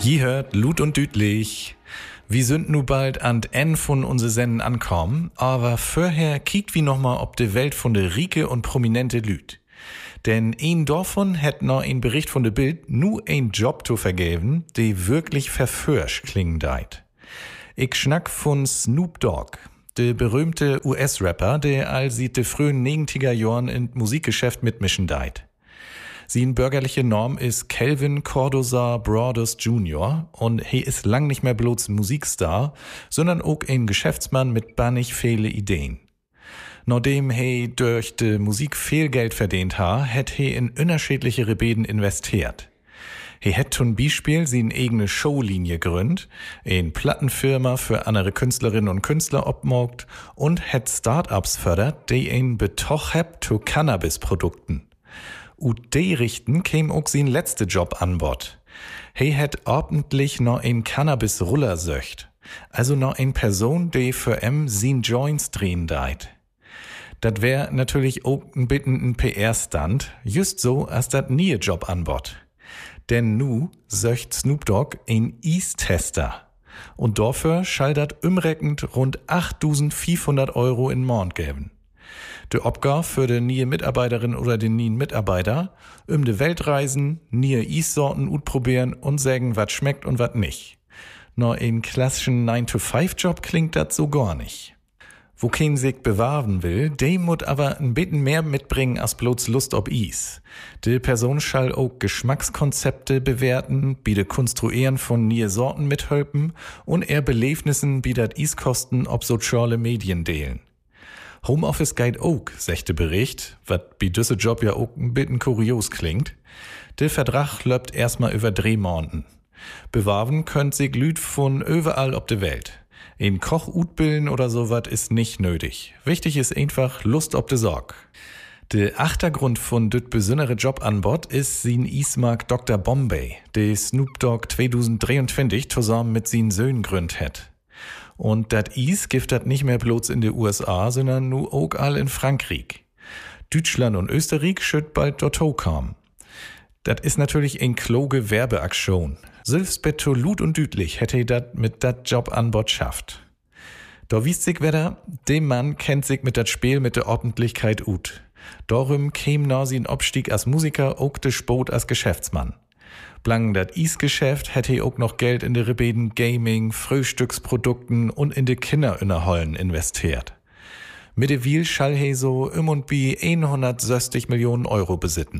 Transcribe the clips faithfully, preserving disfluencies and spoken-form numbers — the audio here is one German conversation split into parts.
Je hört Lut und Dütlich. Wir sind nu bald an N von unser Senden ankommen, aber vorher kiekt wie nochmal ob de Welt von de Rike und prominente Lüt. Denn ein davon hat noch ein Bericht von de Bild nu ein Job zu vergeben, die wirklich verfürsch klingen deit. Ich schnack von Snoop Dogg, de berühmte U S-Rapper, der all sieht de frühen negenziger Jahren in Musikgeschäft mitmischen deit. Sein bürgerliche Norm ist Calvin Cordoza Broadus Junior und he ist lang nicht mehr bloß Musikstar, sondern auch ein Geschäftsmann mit bannig viele Ideen. Nachdem he durch de Musik viel Geld verdient ha, hat he in unterschiedliche Rebeden investiert. He hat zum Beispiel seine eigene Showlinie gründet, eine Plattenfirma für andere Künstlerinnen und Künstler obmogt und hat Start-ups fördert, die ihn betoch hab zu Cannabis-Produkten. Und die richten käm auch sein letzter Job an Bord. He hat ordentlich noch ein Cannabis-Ruller söcht. Also noch ein Person, die für em sin Joints drehen deit. Dat wär natürlich auch ein bisschen ein P R-Stunt, just so als dat nie Job an Bord. Denn nu söcht Snoop Dogg ein Ease-Tester. Und dafür schall dat umreckend rund achttausendvierhundert Euro in Mond geben. De Obgabe für de nie Mitarbeiterin oder den nien Mitarbeiter, um de Welt reisen, nie Eis-Sorten utprobieren und sagen, wat schmeckt und wat nicht. Nur in klassischen nine to five Job klingt dat so gar nicht. Wo kein sich bewahren will, de mut aber ein bisschen mehr mitbringen als bloß Lust ob Eis. De Person schall auch Geschmackskonzepte bewerten, biede konstruieren von nie Sorten mithelpen und er Belebnissen bietet Eiskosten ob soziale Medien delen. Homeoffice geht auch, sechte Bericht, wat bi düsse Job ja auch ein bisschen kurios klingt. Der Vertrag läuft erstmal über drei Monaten. Bewahren könnt sich Lüd von überall ob de Welt. Ein Koch utbilden oder sowas ist nicht nötig. Wichtig ist einfach Lust ob de Sorg. Der Achtergrund von düt besondere Job an Bord ist sin Ismark Doktor Bombay, der Snoop Dogg zweitausenddreiundzwanzig zusammen mit sin Söhnen gründet hat. Und dat Is gibt dat nicht mehr bloß in de U S A, sondern nu auch all in Frankreich. Deutschland und Österreich schütt bald dortho kam. Dat is natürlich ein kloge Werbeaktion. Selbst bei Lut und Dütlich hätte dat mit dat Job an Bord schafft. Da wiest sich wieder, dem Mann kennt sich mit dat Spiel mit der Ordentlichkeit ut. Darum käm na sin Abstieg als Musiker auch de Sport als Geschäftsmann. Blang dat Is-Geschäft hätte he auch noch Geld in de Rebeden Gaming, Frühstücksprodukten und in de Kinderinnerhollen investiert. Mit de Wiel schall he so im und bi hundertsechzig Millionen Euro besitten.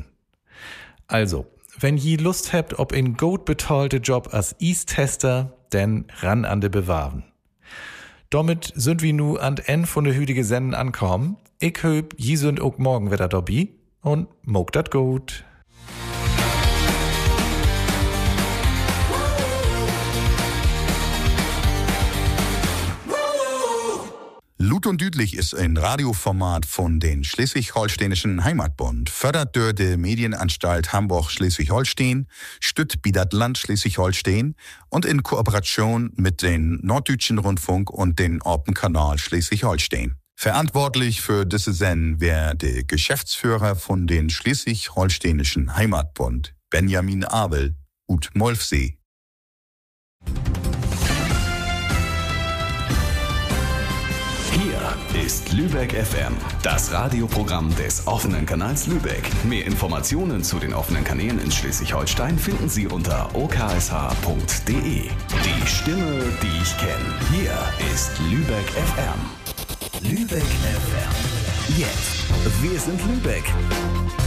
Also, wenn je Lust habt ob in gut betalte Job als Is-Tester, denn ran an de Bewahren. Damit sind wir nu an N von de hütige Senden ankommen. Ich höb, je sind auch morgen wieder dabei und mog dat gut. Lut und Dütlich ist ein Radioformat von den Schleswig-Holsteinischen Heimatbund, fördert durch die Medienanstalt Hamburg-Schleswig-Holstein, stützt bi dat Land Schleswig-Holstein und in Kooperation mit den Norddeutschen Rundfunk und den Orpenkanal Schleswig-Holstein. Verantwortlich für diese Sendung wär der Geschäftsführer von den Schleswig-Holsteinischen Heimatbund, Benjamin Abel, ut Molfsee. Hier ist Lübeck F M, das Radioprogramm des offenen Kanals Lübeck. Mehr Informationen zu den offenen Kanälen in Schleswig-Holstein finden Sie unter o k s h punkt d e. Die Stimme, die ich kenne. Hier ist Lübeck F M. Lübeck F M. Jetzt. Wir sind Lübeck.